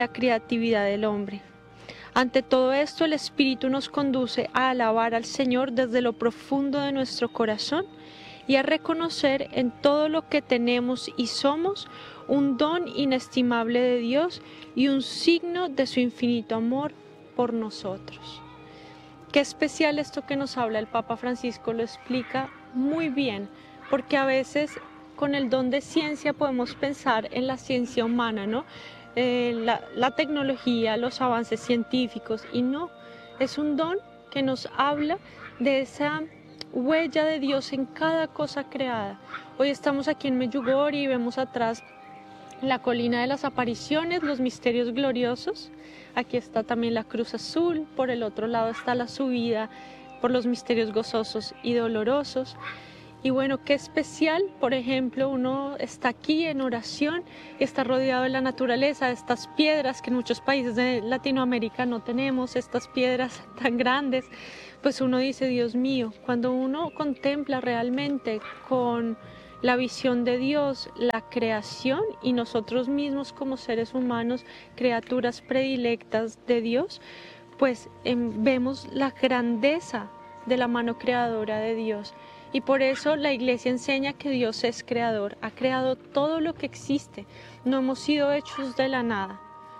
la creatividad del hombre. Ante todo esto, el Espíritu nos conduce a alabar al Señor desde lo profundo de nuestro corazón y a reconocer en todo lo que tenemos y somos un don inestimable de Dios y un signo de su infinito amor por nosotros. Qué especial esto que nos habla el Papa Francisco, lo explica muy bien, porque a veces con el don de ciencia podemos pensar en la ciencia humana, ¿no? La tecnología, los avances científicos, y no, es un don que nos habla de esa huella de Dios en cada cosa creada. Hoy estamos aquí en Medjugorje y vemos atrás la colina de las apariciones, los misterios gloriosos. Aquí está también la cruz azul, por el otro lado está la subida por los misterios gozosos y dolorosos. Y bueno, qué especial, por ejemplo, uno está aquí en oración y está rodeado de la naturaleza, de estas piedras que en muchos países de Latinoamérica no tenemos, estas piedras tan grandes, pues uno dice, Dios mío, cuando uno contempla realmente con la visión de Dios, la creación y nosotros mismos como seres humanos, criaturas predilectas de Dios, pues vemos la grandeza de la mano creadora de Dios. Y por eso la Iglesia enseña que Dios es creador, ha creado todo lo que existe. No hemos sido hechos de la nada,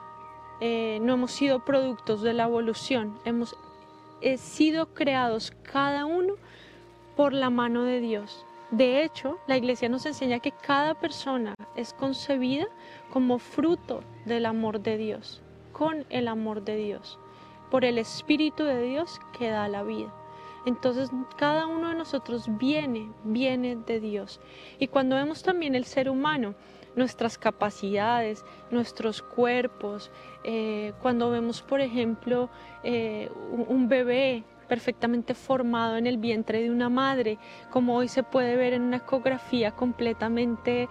no hemos sido productos de la evolución, hemos sido creados cada uno por la mano de Dios. De hecho, la Iglesia nos enseña que cada persona es concebida como fruto del amor de Dios, con el amor de Dios, por el Espíritu de Dios que da la vida. Entonces cada uno de nosotros viene de Dios. Y cuando vemos también el ser humano, nuestras capacidades, nuestros cuerpos, cuando vemos por ejemplo un bebé perfectamente formado en el vientre de una madre, como hoy se puede ver en una ecografía completamente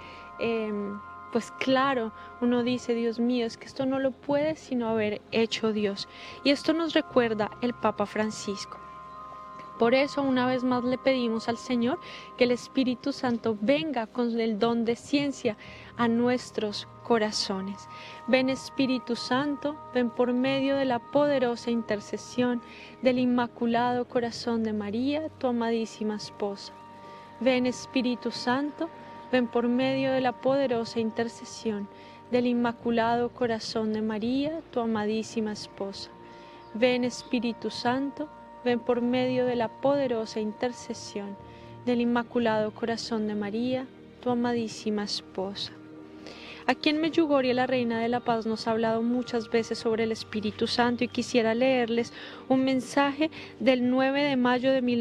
pues claro, uno dice, Dios mío, es que esto no lo puede sino haber hecho Dios. Y esto nos recuerda el Papa Francisco. Por eso una vez más le pedimos al Señor que el Espíritu Santo venga con el don de ciencia a nuestros corazones. Ven Espíritu Santo, ven por medio de la poderosa intercesión del Inmaculado Corazón de María, tu amadísima esposa. Ven Espíritu Santo, ven por medio de la poderosa intercesión del Inmaculado Corazón de María, tu amadísima esposa. Ven Espíritu Santo, ven por medio de la poderosa intercesión del Inmaculado Corazón de María, tu amadísima esposa. Aquí en Medjugorje la Reina de la Paz nos ha hablado muchas veces sobre el Espíritu Santo y quisiera leerles un mensaje del 9 de mayo de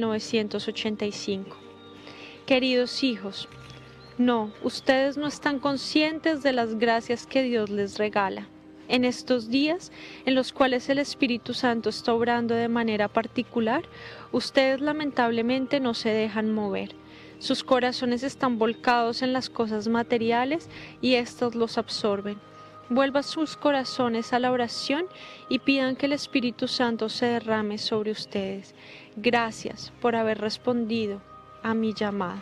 1985. Queridos hijos, no, ustedes no están conscientes de las gracias que Dios les regala. En estos días en los cuales el Espíritu Santo está obrando de manera particular, ustedes lamentablemente no se dejan mover. Sus corazones están volcados en las cosas materiales y éstas los absorben. Vuelvan sus corazones a la oración y pidan que el Espíritu Santo se derrame sobre ustedes. Gracias por haber respondido a mi llamada.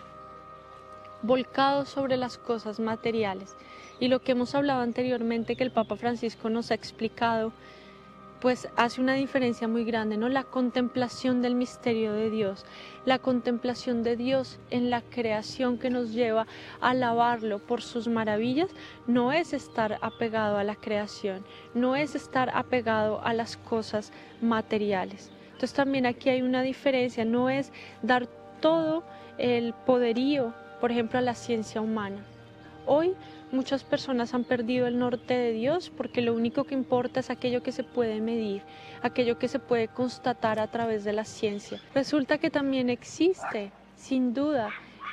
Volcados sobre las cosas materiales. Y lo que hemos hablado anteriormente, que el Papa Francisco nos ha explicado, pues hace una diferencia muy grande, ¿no? La contemplación del misterio de Dios, la contemplación de Dios en la creación que nos lleva a alabarlo por sus maravillas, no es estar apegado a la creación, no es estar apegado a las cosas materiales. Entonces también aquí hay una diferencia, no es dar todo el poderío, por ejemplo, a la ciencia humana. Hoy muchas personas han perdido el norte de Dios porque lo único que importa es aquello que se puede medir, aquello que se puede constatar a través de la ciencia. Resulta que también existe, sin duda,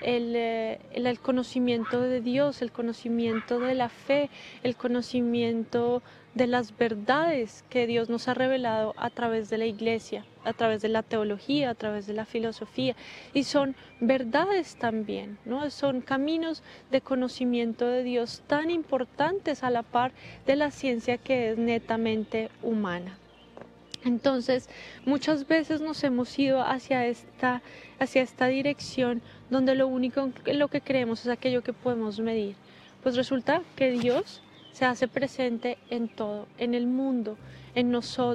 el conocimiento de Dios, el conocimiento de la fe, el conocimiento de las verdades que Dios nos ha revelado a través de la Iglesia, a través de la teología, a través de la filosofía, y son verdades también, ¿no? Son caminos de conocimiento de Dios tan importantes a la par de la ciencia que es netamente humana. Entonces, muchas veces nos hemos ido hacia esta dirección donde lo único en lo que creemos es aquello que podemos medir. Pues resulta que Dios se hace presente en todo, en el mundo, en nosotros.